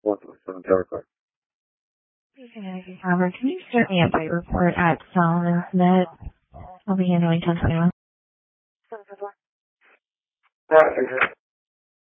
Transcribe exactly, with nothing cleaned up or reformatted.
one seven Tower Car. Okay, Robert, can you start me a fight report at Solomon Smith? I'll be handling ten twenty-one. Alright,